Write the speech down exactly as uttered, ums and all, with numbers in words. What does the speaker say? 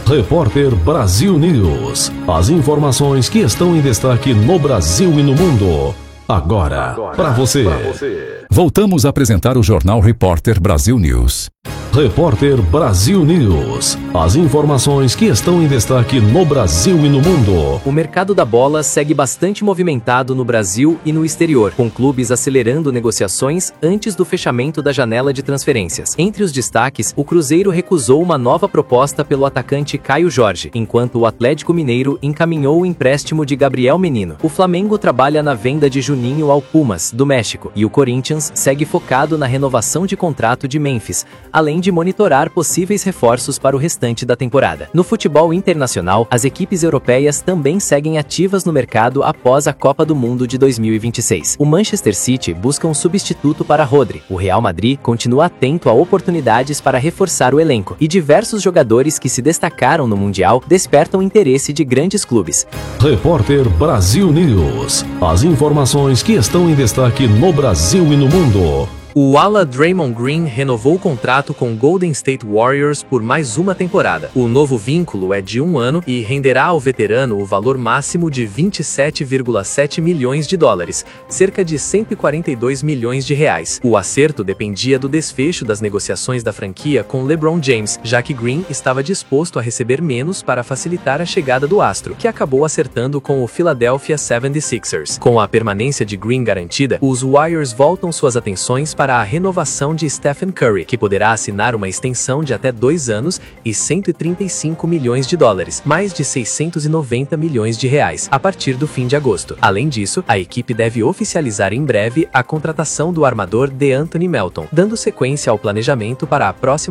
Repórter Brasil News. As informações que estão em destaque no Brasil e no mundo. Agora, Agora para você. você. Voltamos a apresentar o Jornal Repórter Brasil News. Repórter Brasil News. As informações que estão em destaque no Brasil e no mundo. O mercado da bola segue bastante movimentado no Brasil e no exterior, com clubes acelerando negociações antes do fechamento da janela de transferências. Entre os destaques, o Cruzeiro recusou uma nova proposta pelo atacante Caio Jorge, enquanto o Atlético Mineiro encaminhou o empréstimo de Gabriel Menino. O Flamengo trabalha na venda de Juninho ao Pumas, do México, e o Corinthians segue focado na renovação de contrato de Memphis, além de monitorar possíveis reforços para o restante da temporada. No futebol internacional, as equipes europeias também seguem ativas no mercado após a Copa do Mundo de dois mil e vinte e seis. O Manchester City busca um substituto para Rodri. O Real Madrid continua atento a oportunidades para reforçar o elenco, e diversos jogadores que se destacaram no Mundial despertam interesse de grandes clubes. Repórter Brasil News. As informações que estão em destaque no Brasil e no mundo. O ala Draymond Green renovou o contrato com o Golden State Warriors por mais uma temporada. O novo vínculo é de um ano e renderá ao veterano o valor máximo de vinte e sete vírgula sete milhões de dólares, cerca de cento e quarenta e dois milhões de reais. O acerto dependia do desfecho das negociações da franquia com LeBron James, já que Green estava disposto a receber menos para facilitar a chegada do astro, que acabou acertando com o Philadelphia setenta e seis ers. Com a permanência de Green garantida, os Warriors voltam suas atenções para a renovação de Stephen Curry, que poderá assinar uma extensão de até dois anos e cento e trinta e cinco milhões de dólares, mais de seiscentos e noventa milhões de reais, a partir do fim de agosto. Além disso, a equipe deve oficializar em breve a contratação do armador DeAnthony Melton, dando sequência ao planejamento para a próxima